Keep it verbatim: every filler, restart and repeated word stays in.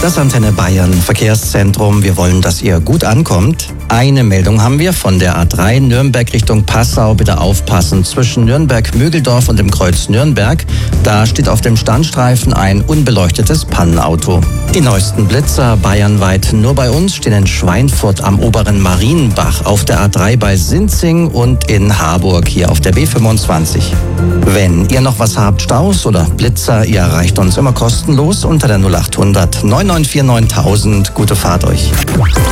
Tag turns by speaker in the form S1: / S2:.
S1: Das Antenne Bayern Verkehrszentrum. Wir wollen, dass ihr gut ankommt. Eine Meldung haben wir von der A drei Nürnberg Richtung Passau. Bitte aufpassen. Zwischen Nürnberg-Mögeldorf und dem Kreuz Nürnberg. Da steht auf dem Standstreifen ein unbeleuchtetes Pannenauto. Die neuesten Blitzer bayernweit nur bei uns stehen in Schweinfurt am oberen Marienbach, auf der A drei bei Sinzing und in Harburg hier auf der B fünfundzwanzig. Wenn ihr noch was habt, Staus oder Blitzer, ihr erreicht uns immer kostenlos unter der null acht hundert neun neun vier neuntausend. Gute Fahrt euch.